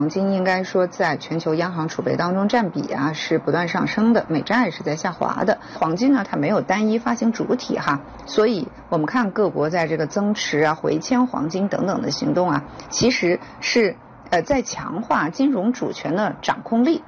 黄金应该说在全球央行储备当中占比是不断上升的，美债是在下滑的。黄金呢它没有单一发行主体所以我们看各国在这个增持回迁黄金等等的行动其实是在强化金融主权的掌控力。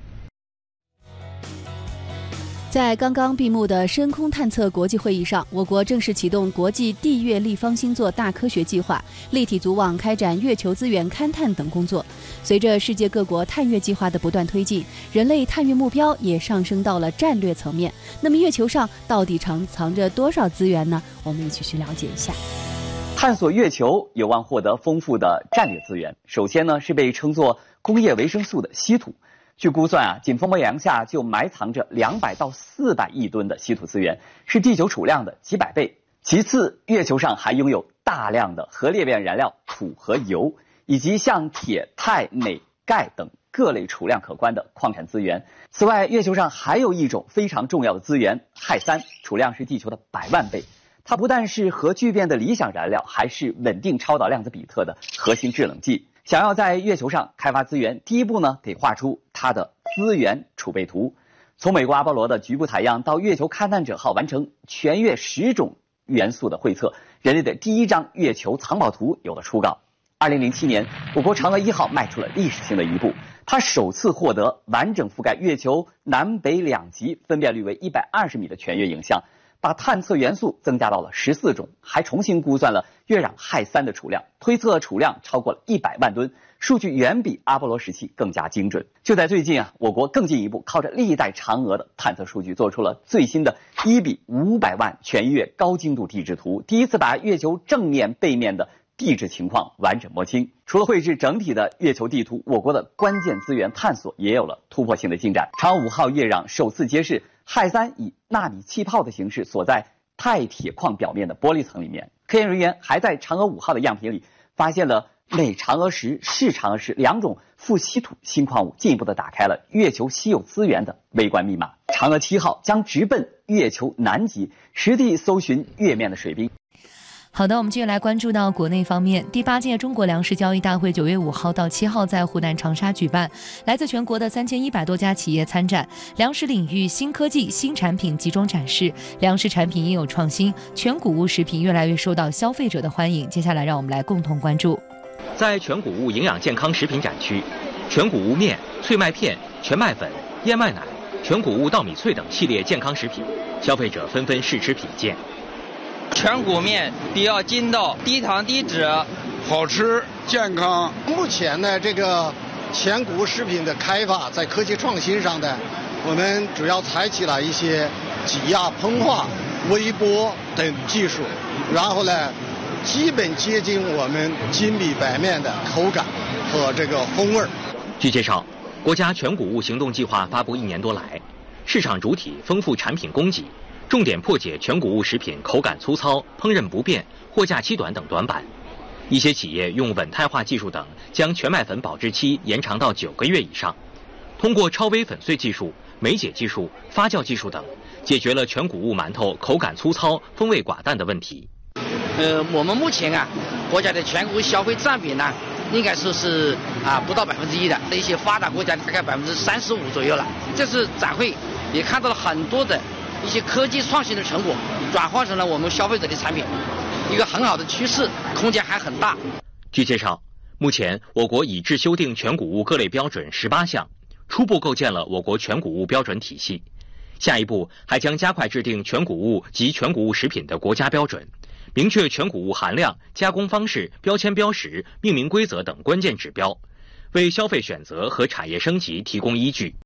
在刚刚闭幕的深空探测国际会议上，我国正式启动国际地月立方星座大科学计划，立体组网开展月球资源勘探等工作。随着世界各国探月计划的不断推进，人类探月目标也上升到了战略层面。那么月球上到底藏着多少资源呢？我们一起去了解一下。 探索月球有望获得丰富的战略资源。首先呢，是被称作工业维生素的稀土。据估算仅风摩洋下就埋藏着200到400亿吨的稀土资源，是地球储量的几百倍。其次，月球上还拥有大量的核裂变燃料土和油，以及像铁、钛、镁、钙等各类储量可观的矿产资源。此外，月球上还有一种非常重要的资源氦三，储量是地球的100万倍。它不但是核聚变的理想燃料，还是稳定超导量子比特的核心制冷剂。想要在月球上开发资源，第一步呢，得画出它的资源储备图。从美国阿波罗的局部采样到月球勘探者号完成全月10种元素的绘测，人类的第一张月球藏宝图有了初稿。2007年，我国嫦娥1号迈出了历史性的一步，它首次获得完整覆盖月球南北两极、分辨率为120米的全月影像，把探测元素增加到了14种，还重新估算了月壤氦三的储量，推测储量超过了100万吨，数据远比阿波罗时期更加精准。就在最近我国更进一步，靠着历代嫦娥的探测数据，做出了最新的1:500万全月高精度地质图，第一次把月球正面、背面的地质情况完整摸清。除了绘制整体的月球地图，我国的关键资源探索也有了突破性的进展。嫦娥5号月壤首次揭示氦三以纳米气泡的形式锁在钛铁矿表面的玻璃层里面。科研人员还在嫦娥5号的样品里发现了美嫦娥石、视嫦娥石2种富稀土新矿物，进一步的打开了月球稀有资源的微观密码。嫦娥7号将直奔月球南极，实地搜寻月面的水冰。 好的，我们继续来关注到国内方面。第8届中国粮食交易大会9月5号到7号在湖南长沙举办，来自全国的3100多家企业参展，粮食领域新科技、新产品集中展示，粮食产品应有创新，全谷物食品越来越受到消费者的欢迎。接下来让我们来共同关注。 在全谷物营养健康食品展区，全谷物面、脆麦片、全麦粉、燕麦奶、全谷物稻米脆等系列健康食品，消费者纷纷试吃品鉴。 全谷面比较筋道，低糖低脂， 好吃健康。目前呢，这个全谷物食品的开发在科技创新上呢，我们主要采取了一些挤压、膨化、微波等技术，然后呢，基本接近我们精米白面的口感和这个风味。 据介绍，国家全谷物行动计划发布1年多来，市场主体丰富产品供给，重点破解全谷物食品口感粗糙、烹饪不便、货架期短等短板。一些企业用稳态化技术等，将全麦粉保质期延长到9个月以上。通过超微粉碎技术、酶解技术、发酵技术等，解决了全谷物馒头口感粗糙、风味寡淡的问题。 我们目前国家的全谷物消费占比呢，应该说是不到1%的，一些发达国家大概35%左右了。这次展会也看到了很多的一些科技创新的成果，转化成了我们消费者的产品，一个很好的趋势，空间还很大。 据介绍，目前我国已制修订全谷物各类标准18项，初步构建了我国全谷物标准体系。下一步还将加快制定全谷物及全谷物食品的国家标准，明确全谷物含量、加工方式、标签标识、命名规则等关键指标，为消费选择和产业升级提供依据。